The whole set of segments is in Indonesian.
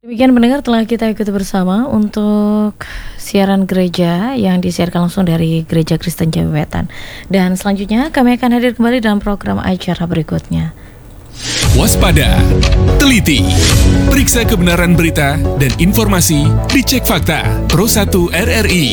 Demikian pendengar, telah kita ikuti bersama untuk siaran gereja yang disiarkan langsung dari Gereja Kristen Jawi Wetan. Dan selanjutnya kami akan hadir kembali dalam program acara berikutnya. Waspada, teliti, periksa kebenaran berita dan informasi, dicek fakta, Pro 1 RRI.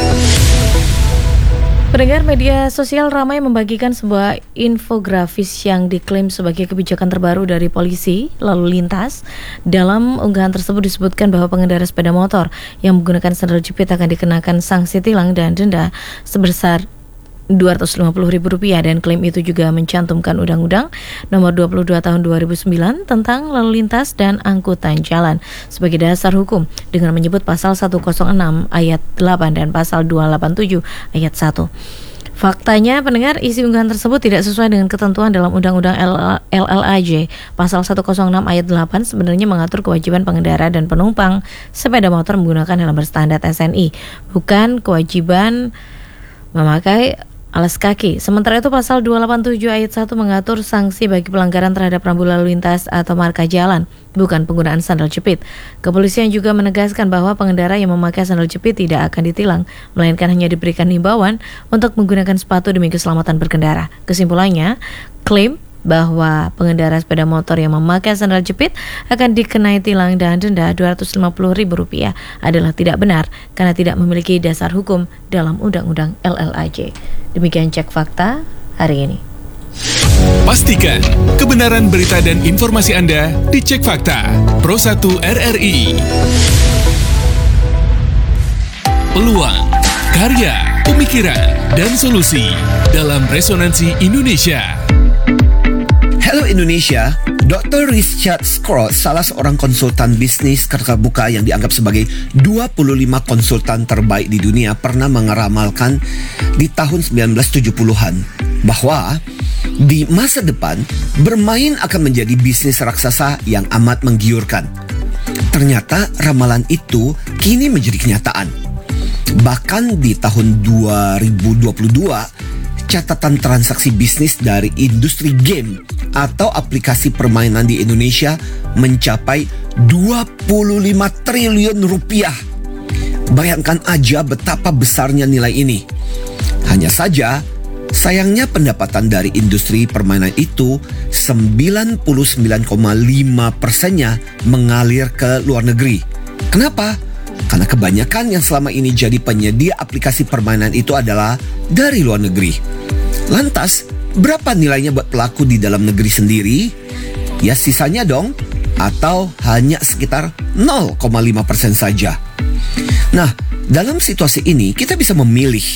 Pendengar, media sosial ramai membagikan sebuah infografis yang diklaim sebagai kebijakan terbaru dari polisi lalu lintas. Dalam unggahan tersebut disebutkan bahwa pengendara sepeda motor yang menggunakan sandal jepit akan dikenakan sanksi tilang dan denda sebesar Rp250.000, dan klaim itu juga mencantumkan Undang-Undang Nomor 22 Tahun 2009 tentang lalu lintas dan angkutan jalan sebagai dasar hukum dengan menyebut pasal 106 ayat 8 dan pasal 287 ayat 1. Faktanya, pendengar, isi unggahan tersebut tidak sesuai dengan ketentuan dalam Undang-Undang LLAJ. Pasal 106 ayat 8 sebenarnya mengatur kewajiban pengendara dan penumpang sepeda motor menggunakan helm berstandar SNI, bukan kewajiban memakai alas kaki. Sementara itu pasal 287 ayat 1 mengatur sanksi bagi pelanggaran terhadap rambu lalu lintas atau marka jalan, bukan penggunaan sandal jepit. Kepolisian juga menegaskan bahwa pengendara yang memakai sandal jepit tidak akan ditilang, melainkan hanya diberikan himbauan untuk menggunakan sepatu demi keselamatan berkendara. Kesimpulannya, klaim bahwa pengendara sepeda motor yang memakai sandal jepit akan dikenai tilang dan denda Rp250.000 adalah tidak benar karena tidak memiliki dasar hukum dalam Undang-Undang LLAJ. Demikian cek fakta hari ini. Pastikan kebenaran berita dan informasi Anda dicek fakta. Pro 1 RRI. Peluang, karya, pemikiran, dan solusi dalam Resonansi Indonesia. Hello Indonesia, Dr. Richard Scrott, salah seorang konsultan bisnis terkemuka yang dianggap sebagai 25 konsultan terbaik di dunia, pernah mengeramalkan di tahun 1970-an bahwa di masa depan bermain akan menjadi bisnis raksasa yang amat menggiurkan. Ternyata ramalan itu kini menjadi kenyataan. Bahkan di tahun 2022, catatan transaksi bisnis dari industri game atau aplikasi permainan di Indonesia mencapai 25 triliun rupiah. Bayangkan aja betapa besarnya nilai ini. Hanya saja, sayangnya pendapatan dari industri permainan itu 99,5%-nya mengalir ke luar negeri. Kenapa? Karena kebanyakan yang selama ini jadi penyedia aplikasi permainan itu adalah dari luar negeri. Lantas, berapa nilainya buat pelaku di dalam negeri sendiri? Ya sisanya dong, atau hanya sekitar 0,5% saja. Nah, dalam situasi ini kita bisa memilih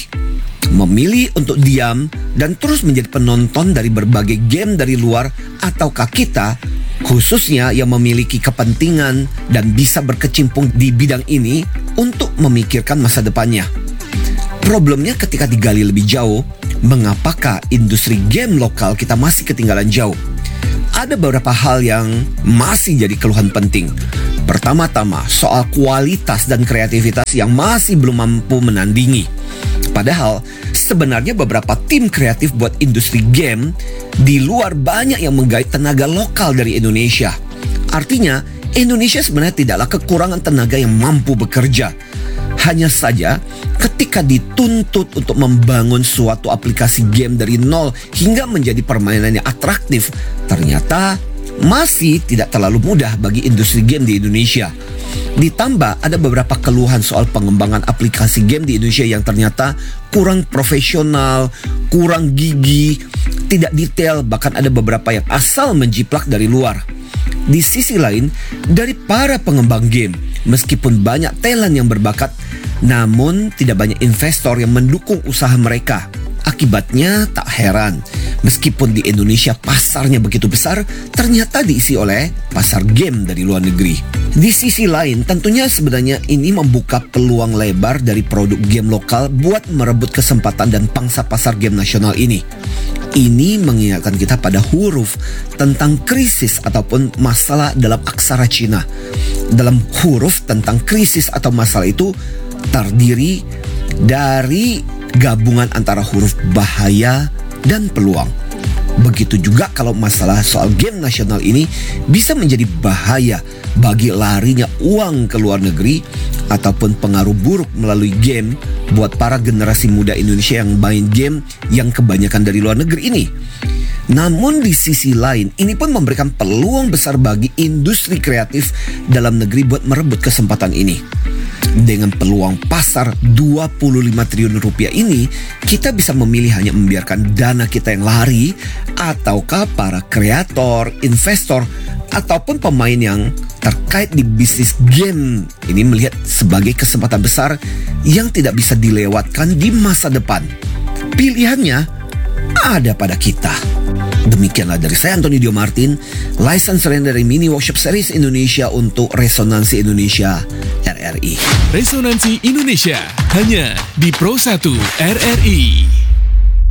untuk diam dan terus menjadi penonton dari berbagai game dari luar, ataukah kita, khususnya yang memiliki kepentingan dan bisa berkecimpung di bidang ini, untuk memikirkan masa depannya. Problemnya ketika digali lebih jauh, mengapakah industri game lokal kita masih ketinggalan jauh? Ada beberapa hal yang masih jadi keluhan penting. Pertama-tama, soal kualitas dan kreativitas yang masih belum mampu menandingi. Padahal, sebenarnya beberapa tim kreatif buat industri game di luar banyak yang menggait tenaga lokal dari Indonesia. Artinya, Indonesia sebenarnya tidaklah kekurangan tenaga yang mampu bekerja. Hanya saja, ketika dituntut untuk membangun suatu aplikasi game dari nol hingga menjadi permainan yang atraktif, ternyata masih tidak terlalu mudah bagi industri game di Indonesia. Ditambah ada beberapa keluhan soal pengembangan aplikasi game di Indonesia yang ternyata kurang profesional, kurang gigih, tidak detail, bahkan ada beberapa yang asal menjiplak dari luar. Di sisi lain, dari para pengembang game, meskipun banyak talent yang berbakat, namun tidak banyak investor yang mendukung usaha mereka. Akibatnya tak heran, meskipun di Indonesia pasarnya begitu besar, ternyata diisi oleh pasar game dari luar negeri. Di sisi lain, tentunya sebenarnya ini membuka peluang lebar dari produk game lokal buat merebut kesempatan dan pangsa pasar game nasional ini. Ini mengingatkan kita pada huruf tentang krisis ataupun masalah dalam aksara Cina. Dalam huruf tentang krisis atau masalah itu terdiri dari gabungan antara huruf bahaya dan peluang. Begitu juga kalau masalah soal game nasional ini bisa menjadi bahaya bagi larinya uang ke luar negeri ataupun pengaruh buruk melalui game buat para generasi muda Indonesia yang main game yang kebanyakan dari luar negeri ini. Namun di sisi lain, ini pun memberikan peluang besar bagi industri kreatif dalam negeri buat merebut kesempatan ini. Dengan peluang pasar 25 triliun rupiah ini, kita bisa memilih hanya membiarkan dana kita yang lari, ataukah para kreator, investor, ataupun pemain yang terkait di bisnis game ini melihat sebagai kesempatan besar yang tidak bisa dilewatkan di masa depan. Pilihannya ada pada kita. Demikianlah dari saya, Antoni Dio Martin, license dari Mini Workshop Series Indonesia untuk Resonansi Indonesia RRI. Resonansi Indonesia hanya di Pro 1 RRI.